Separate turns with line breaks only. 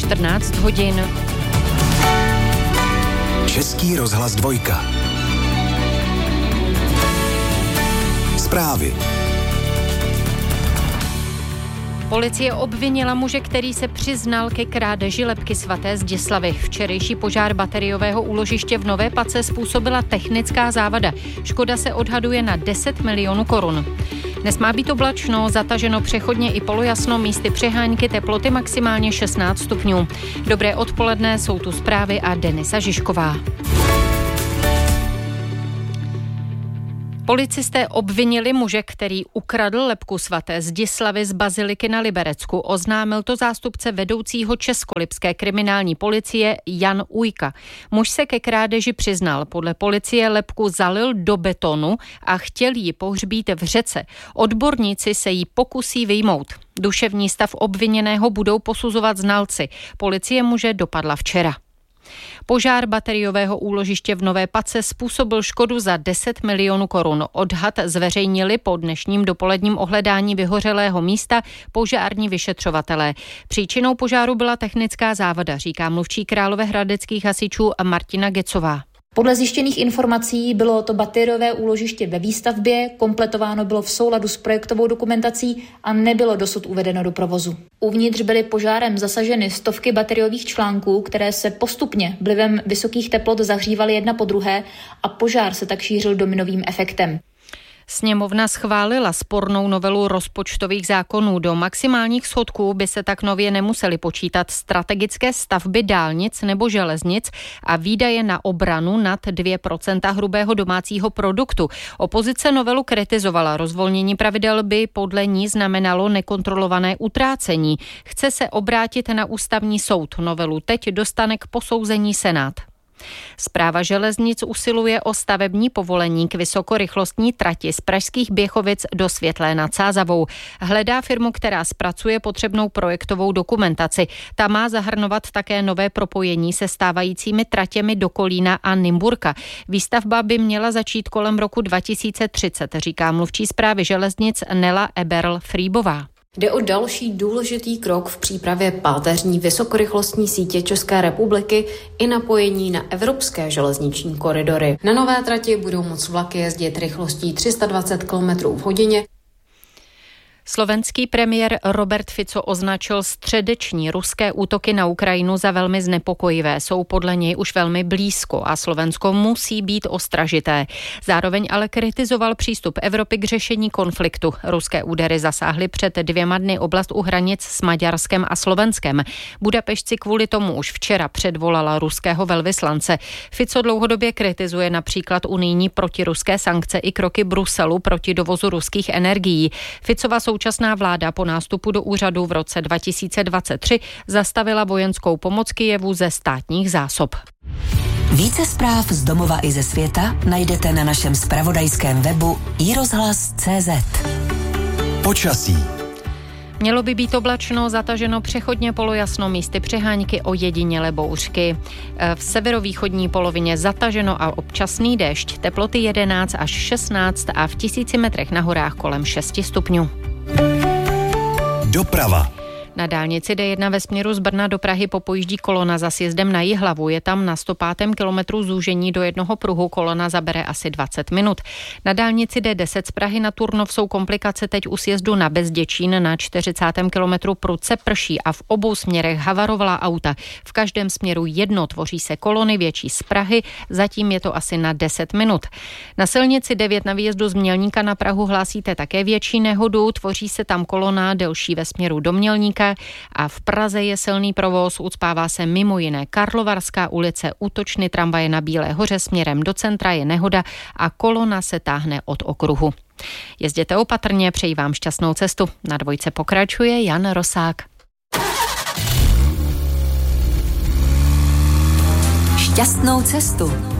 14 hodin.
Český rozhlas 2. Zprávy.
Policie obvinila muže, který se přiznal ke krádeži lebky svaté Zdislavy. Včerejší požár bateriového úložiště v Nové Pace způsobila technická závada. Škoda se odhaduje na 10 milionů korun. Dnes má být oblačno, zataženo přechodně i polojasno, místy přehánky, teploty maximálně 16 stupňů. Dobré odpoledne, jsou tu zprávy a Denisa Žižková. Policisté obvinili muže, který ukradl lebku svaté Zdislavy z baziliky na Liberecku. Oznámil to zástupce vedoucího českolipské kriminální policie Jan Ujka. Muž se ke krádeži přiznal. Podle policie lebku zalil do betonu a chtěl ji pohřbít v řece. Odborníci se jí pokusí vyjmout. Duševní stav obviněného budou posuzovat znalci. Policie muže dopadla včera. Požár bateriového úložiště v Nové Pace způsobil škodu za 10 milionů korun. Odhad zveřejnili po dnešním dopoledním ohledání vyhořelého místa požární vyšetřovatelé. Příčinou požáru byla technická závada, říká mluvčí královéhradeckých hasičů Martina Gecová.
Podle zjištěných informací bylo to bateriové úložiště ve výstavbě, kompletováno bylo v souladu s projektovou dokumentací a nebylo dosud uvedeno do provozu. Uvnitř byly požárem zasaženy stovky bateriových článků, které se postupně vlivem vysokých teplot zahřívaly jedna po druhé a požár se tak šířil dominovým efektem.
Sněmovna schválila spornou novelu rozpočtových zákonů. Do maximálních schodků by se tak nově nemusely počítat strategické stavby dálnic nebo železnic a výdaje na obranu nad 2% hrubého domácího produktu. Opozice novelu kritizovala. Rozvolnění pravidel by podle ní znamenalo nekontrolované utrácení. Chce se obrátit na ústavní soud. Novelu teď dostane k posouzení Senát. Správa železnic usiluje o stavební povolení k vysokorychlostní trati z pražských Běchovic do Světlé nad Sázavou. Hledá firmu, která zpracuje potřebnou projektovou dokumentaci. Ta má zahrnovat také nové propojení se stávajícími tratěmi do Kolína a Nymburka. Výstavba by měla začít kolem roku 2030, říká mluvčí správy železnic Nela Eberl-Frýbová.
Jde o další důležitý krok v přípravě páteřní vysokorychlostní sítě České republiky i napojení na evropské železniční koridory. Na nové trati budou moct vlaky jezdit rychlostí 320 km v hodině.
Slovenský premiér Robert Fico označil středeční ruské útoky na Ukrajinu za velmi znepokojivé. Jsou podle něj už velmi blízko a Slovensko musí být ostražité. Zároveň ale kritizoval přístup Evropy k řešení konfliktu. Ruské údery zasáhly před 2 dny oblast u hranic s Maďarskem a Slovenskem. Budapešť si kvůli tomu už včera předvolala ruského velvyslance. Fico dlouhodobě kritizuje například unijní protiruské sankce i kroky Bruselu proti dovozu ruských energií. Ficova současná vláda po nástupu do úřadu v roce 2023 zastavila vojenskou pomoc Kyjevu ze státních zásob.
Více zpráv z domova i ze světa najdete na našem zpravodajském webu iRozhlas.cz.
Počasí.
Mělo by být oblačno, zataženo přechodně polojasno, místy přehánky, ojedinělé bouřky. V severovýchodní polovině zataženo a občasný déšť. Teploty 11 až 16 a v 1000 metrech na horách kolem 6 stupňů.
Doprava.
Na dálnici D1 ve směru z Brna do Prahy popojíždí kolona za sjezdem na Jihlavu. Je tam na 105. kilometru zúžení do jednoho pruhu. Kolona zabere asi 20 minut. Na dálnici D10 z Prahy na Turnov jsou komplikace teď u sjezdu na Bezděčín. Na 40. kilometru prudce prší a v obou směrech havarovala auta. V každém směru jedno, tvoří se kolony větší z Prahy. Zatím je to asi na 10 minut. Na silnici 9 na výjezdu z Mělníka na Prahu hlásíte také větší nehodu. Tvoří se tam kolona delší ve směru do Mělníka. A v Praze je silný provoz, ucpává se mimo jiné Karlovarská ulice, útočny tramvaje na Bílé hoře směrem do centra je nehoda a kolona se táhne od okruhu. Jezděte opatrně, přeji vám šťastnou cestu. Na dvojce pokračuje Jan Rosák.
Šťastnou cestu